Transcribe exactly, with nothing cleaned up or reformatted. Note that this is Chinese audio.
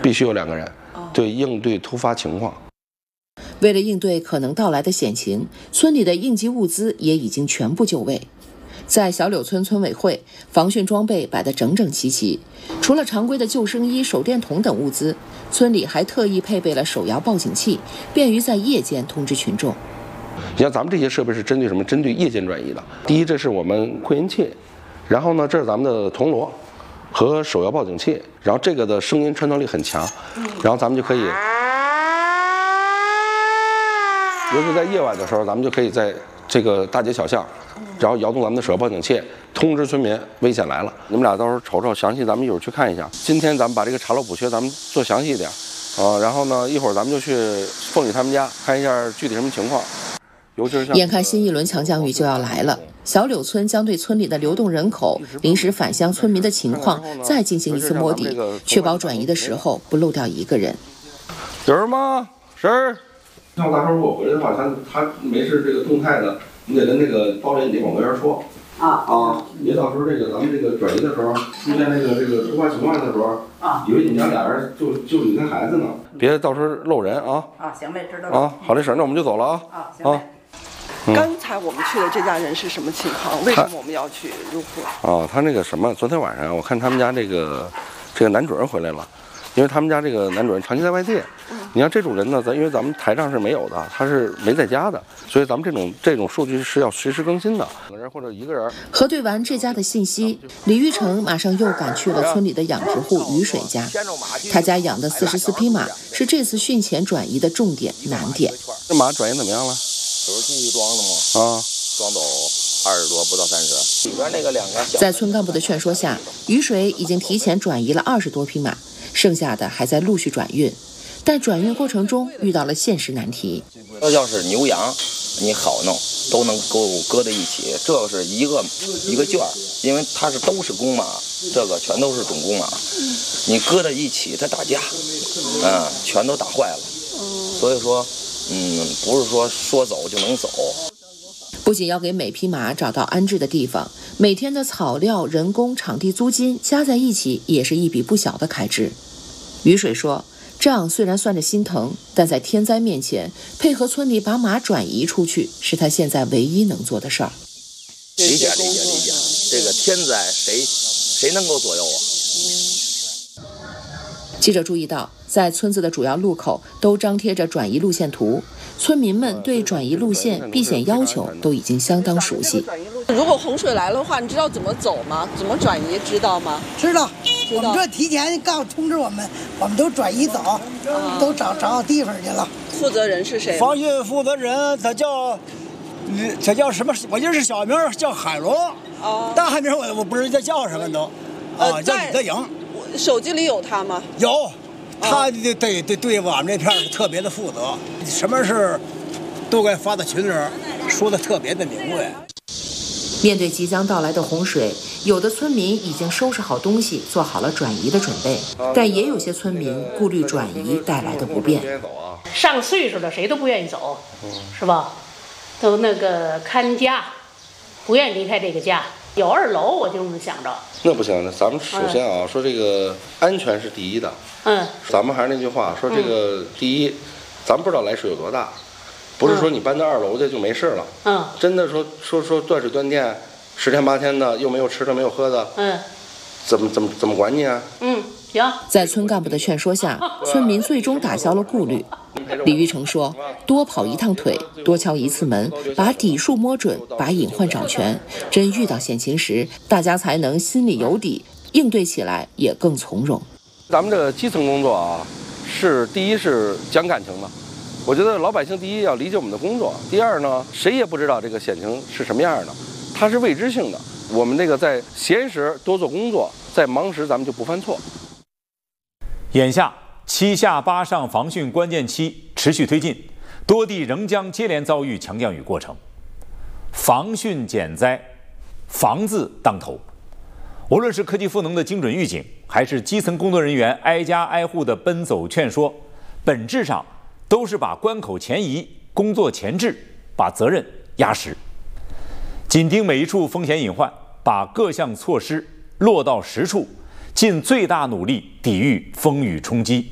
必须有两个人，对应对突发情况。 为了应对可能到来的险情，村里的应急物资也已经全部就位。在小柳村村委会，防汛装备摆得整整齐齐。除了常规的救生衣、手电筒等物资，村里还特意配备了手摇报警器，便于在夜间通知群众。 你像咱们这些设备是针对什么？针对夜间转移的。第一，这是我们扩音器，然后呢，这是咱们的铜锣和手摇报警器，然后这个的声音穿透力很强，然后咱们就可以，尤其在夜晚的时候，咱们就可以在这个大街小巷，然后摇动咱们的手摇报警器，通知村民危险来了。你们俩到时候瞅瞅详细，咱们一会儿去看一下。今天咱们把这个查漏补缺，咱们做详细一点，啊，然后呢，一会儿咱们就去凤宇他们家看一下具体什么情况。尤其是像眼看新一轮强降雨就要来了，小柳村将对村里的流动人口、临时返乡村民的情况再进行一次摸底，确保转移的时候不漏掉一个人。 有人吗？谁？像大叔如果回来的话，他他没事这个动态的，你得跟那个包里你得往那边说啊啊！别到时候这个咱们这个转移的时候出现那个这个突发情况的时候啊，以为你们家俩人就就你跟孩子呢，别到时候漏人啊！啊，行呗，知道了啊。好嘞，婶，那我们就走了啊。啊，行呗。 嗯、刚才我们去的这家人是什么情况？为什么我们要去入户？ 哦，他那个什么，昨天晚上我看他们家这个这个男主人回来了。因为他们家这个男主人长期在外地，你像这种人呢，咱因为咱们台上是没有的，他是没在家的，所以咱们这种这种数据是要实时更新的。两个人或者一个人。 核对完这家的信息，李玉成马上又赶去了村里的养殖户雨水家。他家养的四十四匹马是这次汛前转移的重点难点。 这马转移怎么样了？ 都是继续装的吗？啊，装走二十多，不到三十。里边那个两个。 在村干部的劝说下，雨水已经提前转移了二十多匹马。剩下的还在陆续转运，但转运过程中遇到了现实难题。 要是牛羊，你好弄，都能够搁在一起。这个是一个一个圈儿，因为它是都是公马，这个全都是种公马，你搁在一起它打架，嗯，全都打坏了。所以说，嗯，不是说说走就能走。 不仅要给每匹马找到安置的地方，每天的草料、人工、场地租金加在一起也是一笔不小的开支。雨水说，这样虽然算着心疼，但在天灾面前，配合村里把马转移出去，是他现在唯一能做的事儿。 理解理解理解，这个天灾谁谁能够左右啊？ 记者注意到，在村子的主要路口都张贴着转移路线图，村民们对转移路线、避险要求都已经相当熟悉。 如果洪水来了的话，你知道怎么走吗？怎么转移？知道吗？ 知道， 知道。 我们这提前告通知我们，我们都转移走，啊、都找找好地方去了。 负责人是谁？ 防汛负责人他叫，他叫什么？我记得是小名叫海龙，啊，大名我我不知道叫什么都，啊，叫李德营。 手机里有他吗？ 有，他对对对对我们这片是特别的负责，什么事都该发到群里，说的特别的明白。 面对即将到来的洪水，有的村民已经收拾好东西，做好了转移的准备，但也有些村民顾虑转移带来的不便。 上岁数了，谁都不愿意走，是吧？都那个看家，不愿意离开这个家。有二楼，我就这么想着。 那不行，咱们首先啊，嗯、说这个安全是第一的。嗯。咱们还是那句话，说这个、嗯、第一，咱们不知道来水有多大，不是说你搬到二楼去就没事了。嗯。真的说说说断水断电，十天八天的，又没有吃的，没有喝的。嗯。怎么怎么怎么管你啊？ 嗯，行。 在村干部的劝说下，村民最终打消了顾虑。李玉成说：“多跑一趟腿，多敲一次门，把底数摸准，把隐患找全，真遇到险情时，大家才能心里有底，应对起来也更从容。” 咱们这个基层工作啊，是第一是讲感情的。我觉得老百姓第一要理解我们的工作，第二呢，谁也不知道这个险情是什么样的，它是未知性的。我们这个在闲时多做工作，在忙时咱们就不犯错。 眼下七下八上防汛关键期持续推进，多地仍将接连遭遇强降雨过程。防汛减灾，防字当头。无论是科技赋能的精准预警，还是基层工作人员挨家挨户的奔走劝说，本质上都是把关口前移，工作前置，把责任压实。紧盯每一处风险隐患，把各项措施落到实处，尽最大努力抵御风雨冲击。